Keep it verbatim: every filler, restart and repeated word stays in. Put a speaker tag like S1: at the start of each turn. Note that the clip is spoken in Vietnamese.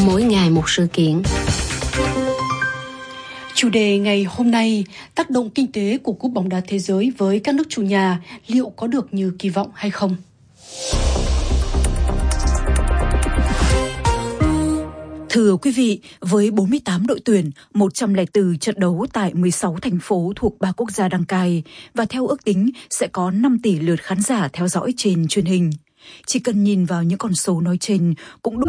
S1: mỗi ngày một sự kiện.
S2: Chủ đề ngày hôm nay, tác động kinh tế của Cúp bóng đá thế giới với các nước chủ nhà liệu có được như kỳ vọng hay không?
S3: Thưa quý vị, với bốn mươi tám đội tuyển, một trăm lẻ bốn trận đấu tại mười sáu thành phố thuộc ba quốc gia đăng cai và theo ước tính sẽ có năm tỷ lượt khán giả theo dõi trên truyền hình. Chỉ cần nhìn vào những con số nói trên cũng đủ